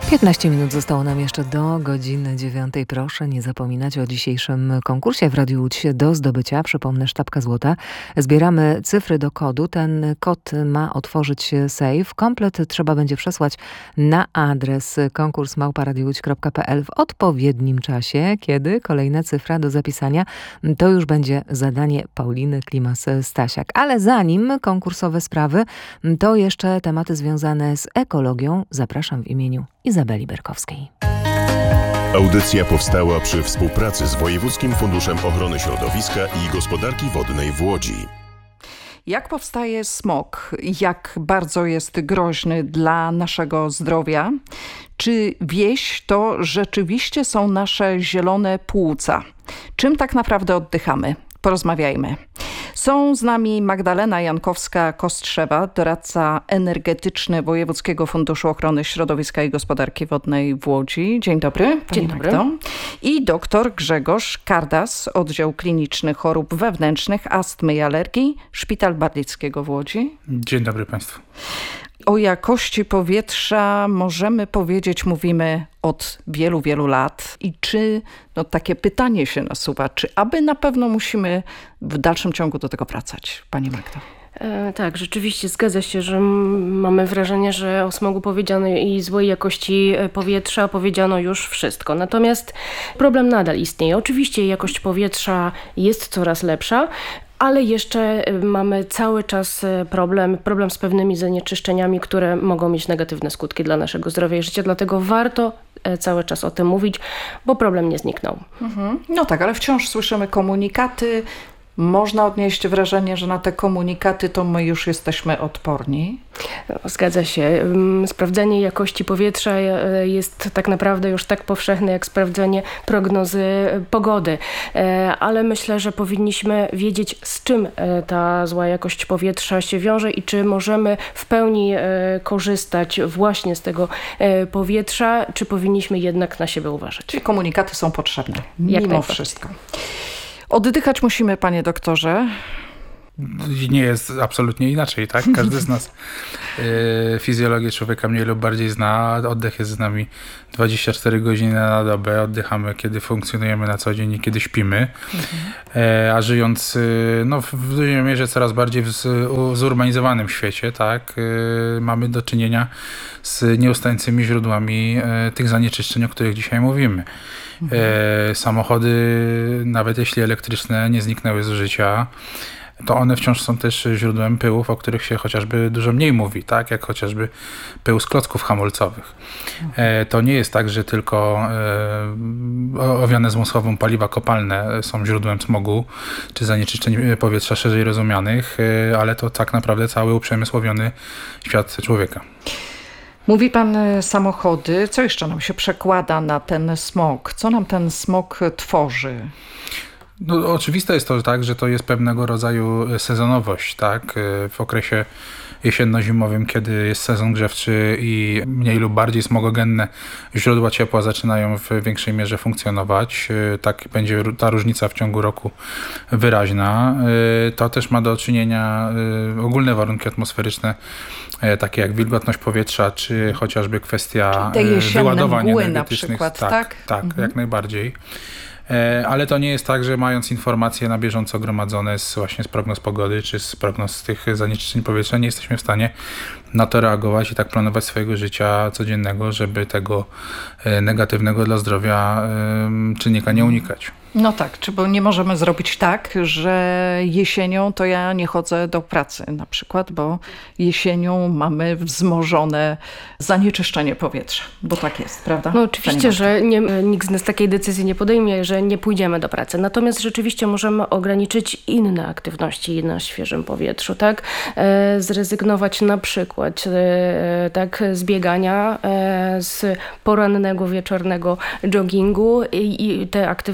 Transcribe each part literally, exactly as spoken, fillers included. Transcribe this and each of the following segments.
piętnaście minut zostało nam jeszcze do godziny dziewiątej. Proszę nie zapominać o dzisiejszym konkursie w Radiu Łódź do zdobycia. Przypomnę, sztabka złota. Zbieramy cyfry do kodu. Ten kod ma otworzyć safe. Komplet trzeba będzie przesłać na adres konkurs małpa radio łódź kropka p l w odpowiednim czasie. Kiedy kolejna cyfra do zapisania, to już będzie zadanie Pauliny Klimas-Stasiak. Ale zanim konkursowe sprawy, to jeszcze tematy związane z ekologią. Zapraszam w imieniu Izabeli Berkowskiej. Audycja powstała przy współpracy z Wojewódzkim Funduszem Ochrony Środowiska i Gospodarki Wodnej w Łodzi. Jak powstaje smog? Jak bardzo jest groźny dla naszego zdrowia? Czy wieś to rzeczywiście są nasze zielone płuca? Czym tak naprawdę oddychamy? Porozmawiajmy. Są z nami Magdalena Jankowska-Kostrzewa, doradca energetyczny Wojewódzkiego Funduszu Ochrony Środowiska i Gospodarki Wodnej w Łodzi. Dzień dobry. Pani Dzień dobry. Magdo. I doktor Grzegorz Kardas, Oddział Kliniczny Chorób Wewnętrznych, Astmy i Alergii, Szpital Barlickiego w Łodzi. Dzień dobry Państwu. O jakości powietrza możemy powiedzieć, mówimy od wielu, wielu lat. I czy, no takie pytanie się nasuwa, czy aby na pewno musimy w dalszym ciągu do tego wracać, Pani Magdo? E, tak, rzeczywiście zgadza się, że m- mamy wrażenie, że o smogu powiedziano i złej jakości powietrza powiedziano już wszystko. Natomiast problem nadal istnieje. Oczywiście jakość powietrza jest coraz lepsza, ale jeszcze mamy cały czas problem, problem z pewnymi zanieczyszczeniami, które mogą mieć negatywne skutki dla naszego zdrowia i życia. Dlatego warto cały czas o tym mówić, bo problem nie zniknął. Mhm. No tak, ale wciąż słyszymy komunikaty. Można odnieść wrażenie, że na te komunikaty to my już jesteśmy odporni. Zgadza się. Sprawdzenie jakości powietrza jest tak naprawdę już tak powszechne jak sprawdzenie prognozy pogody. Ale myślę, że powinniśmy wiedzieć, z czym ta zła jakość powietrza się wiąże i czy możemy w pełni korzystać właśnie z tego powietrza, czy powinniśmy jednak na siebie uważać. Czyli komunikaty są potrzebne, Jak mimo wszystko. Oddychać musimy, panie doktorze. Nie jest absolutnie inaczej, tak? Każdy z nas y, fizjologię człowieka mniej lub bardziej zna. Oddech jest z nami dwadzieścia cztery godziny na dobę. Oddychamy, kiedy funkcjonujemy na co dzień i kiedy śpimy. Mhm. E, a żyjąc y, no, w dużej mierze coraz bardziej w z, zurbanizowanym świecie, tak? Y, mamy do czynienia z nieustającymi źródłami y, tych zanieczyszczeń, o których dzisiaj mówimy. Mhm. E, samochody, nawet jeśli elektryczne, nie zniknęły z życia, to one wciąż są też źródłem pyłów, o których się chociażby dużo mniej mówi, tak? Jak chociażby pył z klocków hamulcowych. E, to nie jest tak, że tylko e, owiane zmysłową paliwa kopalne są źródłem smogu czy zanieczyszczeń powietrza szerzej rozumianych, e, ale to tak naprawdę cały uprzemysłowiony świat człowieka. Mówi pan samochody. Co jeszcze nam się przekłada na ten smog? Co nam ten smog tworzy? No, oczywiste jest to tak, że to jest pewnego rodzaju sezonowość, tak? W okresie jesienno-zimowym, kiedy jest sezon grzewczy i mniej lub bardziej smogogenne źródła ciepła zaczynają w większej mierze funkcjonować. Tak będzie ta różnica w ciągu roku wyraźna. To też ma do czynienia ogólne warunki atmosferyczne, takie jak wilgotność powietrza, czy chociażby kwestia wyładowań energetycznych. Na przykład, tak, tak, tak mhm. jak najbardziej. Ale to nie jest tak, że mając informacje na bieżąco gromadzone z, właśnie z prognoz pogody, czy z prognoz tych zanieczyszczeń powietrza, nie jesteśmy w stanie na to reagować i tak planować swojego życia codziennego, żeby tego negatywnego dla zdrowia czynnika nie unikać. No tak, czy bo nie możemy zrobić tak, że jesienią to ja nie chodzę do pracy na przykład, bo jesienią mamy wzmożone zanieczyszczenie powietrza, bo tak jest, prawda? No oczywiście, że nie, nikt z nas takiej decyzji nie podejmie, że nie pójdziemy do pracy. Natomiast rzeczywiście możemy ograniczyć inne aktywności na świeżym powietrzu, tak? E, zrezygnować na przykład e, tak, z biegania, e, z porannego, wieczornego joggingu i, i te aktywności w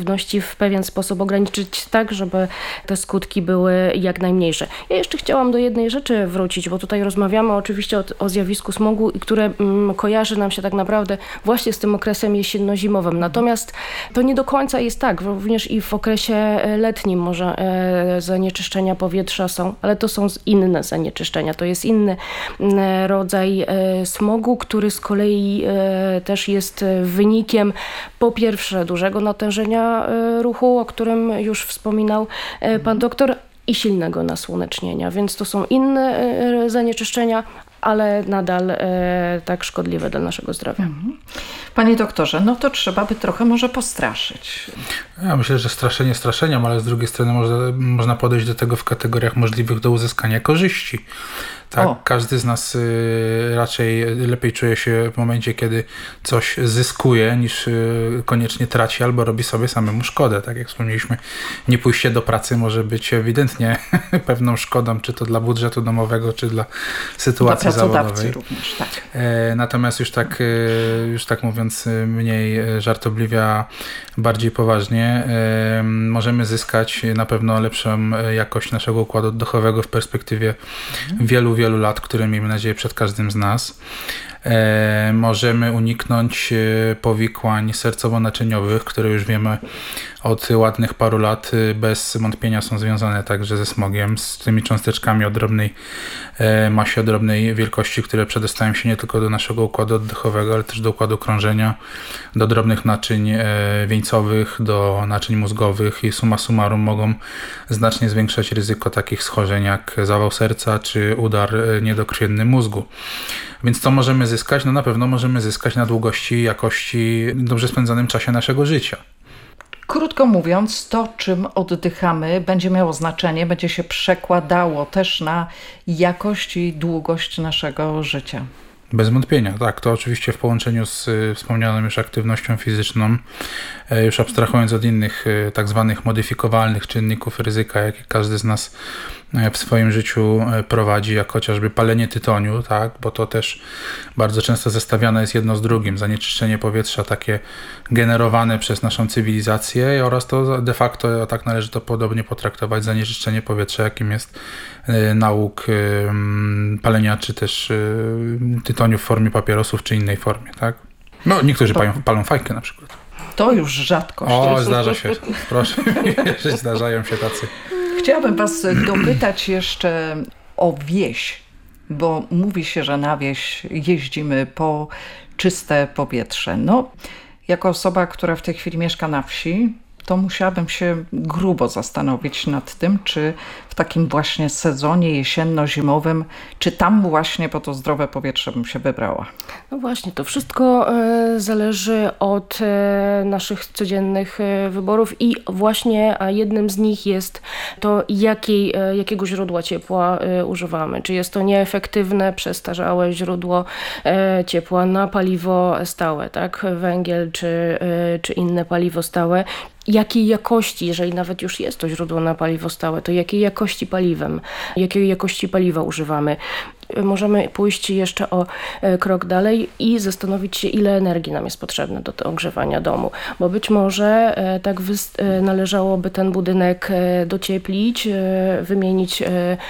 w pewien sposób ograniczyć tak, żeby te skutki były jak najmniejsze. Ja jeszcze chciałam do jednej rzeczy wrócić, bo tutaj rozmawiamy oczywiście o, o zjawisku smogu, które mm, kojarzy nam się tak naprawdę właśnie z tym okresem jesienno-zimowym. Natomiast to nie do końca jest tak. Również i w okresie letnim może e, zanieczyszczenia powietrza są, ale to są inne zanieczyszczenia. To jest inny e, rodzaj e, smogu, który z kolei e, też jest wynikiem po pierwsze dużego natężenia e, ruchu, o którym już wspominał e, pan doktor, i silnego nasłonecznienia, więc to są inne e, zanieczyszczenia, ale nadal e, tak szkodliwe dla naszego zdrowia. Mhm. Panie doktorze, no to trzeba by trochę może postraszyć. Ja myślę, że straszenie straszeniem, ale z drugiej strony można, można podejść do tego w kategoriach możliwych do uzyskania korzyści. Tak, o. Każdy z nas y, raczej lepiej czuje się w momencie, kiedy coś zyskuje, niż y, koniecznie traci albo robi sobie samemu szkodę. Tak jak wspomnieliśmy, nie pójście do pracy może być ewidentnie pewną szkodą, czy to dla budżetu domowego, czy dla sytuacji dla zawodowej. Również, tak. E, natomiast już tak, y, już tak mówiąc mniej żartobliwie, a bardziej poważnie, e, możemy zyskać na pewno lepszą jakość naszego układu oddechowego w perspektywie mhm. wielu, wielu lat, które miejmy nadzieję przed każdym z nas. E, możemy uniknąć powikłań sercowo-naczyniowych, które już wiemy od ładnych paru lat bez wątpienia są związane także ze smogiem, z tymi cząsteczkami o drobnej e, masie, o drobnej wielkości, które przedostają się nie tylko do naszego układu oddechowego, ale też do układu krążenia, do drobnych naczyń e, wieńcowych, do naczyń mózgowych i summa summarum mogą znacznie zwiększać ryzyko takich schorzeń jak zawał serca czy udar niedokrwienny mózgu. Więc co możemy zyskać? No na pewno możemy zyskać na długości i jakości, dobrze spędzonym czasie naszego życia. Krótko mówiąc, to czym oddychamy będzie miało znaczenie, będzie się przekładało też na jakość i długość naszego życia. Bez wątpienia, tak. To oczywiście w połączeniu z y, wspomnianą już aktywnością fizyczną, y, już abstrahując od innych y, tak zwanych modyfikowalnych czynników ryzyka, jakie każdy z nas w swoim życiu prowadzi, jak chociażby palenie tytoniu, tak, bo to też bardzo często zestawiane jest jedno z drugim, zanieczyszczenie powietrza takie generowane przez naszą cywilizację oraz to de facto, tak należy to podobnie potraktować, zanieczyszczenie powietrza, jakim jest nałóg palenia czy też tytoniu w formie papierosów czy innej formie, tak. No, niektórzy palą, palą fajkę na przykład. To już rzadkość. O, zdarza się. Proszę mi wierzyć, zdarzają się tacy. Chciałabym was dopytać jeszcze o wieś, bo mówi się, że na wieś jeździmy po czyste powietrze. No, jako osoba, która w tej chwili mieszka na wsi, to musiałabym się grubo zastanowić nad tym, czy w takim właśnie sezonie jesienno-zimowym, czy tam właśnie po to zdrowe powietrze bym się wybrała. No właśnie, to wszystko e, zależy od e, naszych codziennych e, wyborów i właśnie, a jednym z nich jest to, jakiej, e, jakiego źródła ciepła e, używamy. Czy jest to nieefektywne, przestarzałe źródło e, ciepła na paliwo stałe, tak? Węgiel czy, e, czy inne paliwo stałe. Jakiej jakości, jeżeli nawet już jest to źródło na paliwo stałe, to jakiej jakości paliwem, jakiej jakości paliwa używamy. Możemy pójść jeszcze o krok dalej i zastanowić się, ile energii nam jest potrzebne do ogrzewania domu, bo być może tak należałoby ten budynek docieplić, wymienić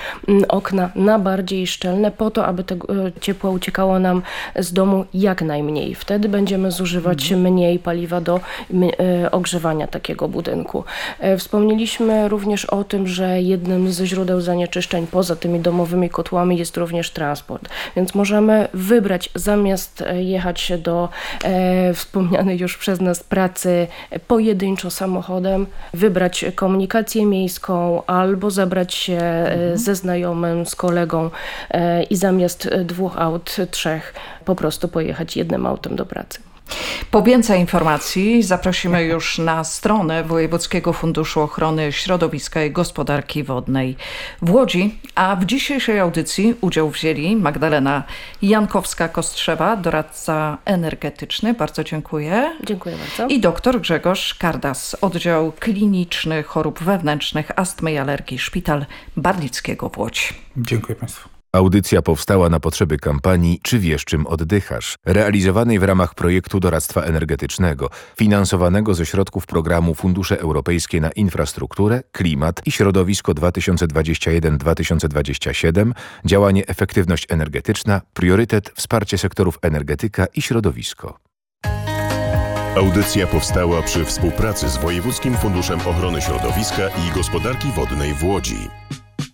okna na bardziej szczelne po to, aby tego ciepła uciekało nam z domu jak najmniej. Wtedy będziemy zużywać mniej paliwa do ogrzewania takiego budynku. Wspomnieliśmy również o tym, że jednym ze źródeł zanieczyszczeń poza tymi domowymi kotłami jest również transport. Więc możemy wybrać, zamiast jechać do e, wspomnianej już przez nas pracy pojedynczo samochodem, wybrać komunikację miejską albo zabrać się mhm. ze znajomym, z kolegą e, i zamiast dwóch aut, trzech po prostu pojechać jednym autem do pracy. Po więcej informacji zaprosimy już na stronę Wojewódzkiego Funduszu Ochrony Środowiska i Gospodarki Wodnej w Łodzi, a w dzisiejszej audycji udział wzięli Magdalena Jankowska-Kostrzewa, doradca energetyczny, bardzo dziękuję. Dziękuję bardzo. I doktor Grzegorz Kardas, oddział kliniczny chorób wewnętrznych, astmy i alergii, Szpital Barlickiego w Łodzi. Dziękuję Państwu. Audycja powstała na potrzeby kampanii Czy wiesz, czym oddychasz? Realizowanej w ramach projektu doradztwa energetycznego, finansowanego ze środków programu Fundusze Europejskie na Infrastrukturę, Klimat i Środowisko dwa tysiące dwadzieścia jeden do dwa tysiące dwadzieścia siedem, działanie Efektywność energetyczna, priorytet wsparcie sektorów energetyka i środowisko. Audycja powstała przy współpracy z Wojewódzkim Funduszem Ochrony Środowiska i Gospodarki Wodnej w Łodzi.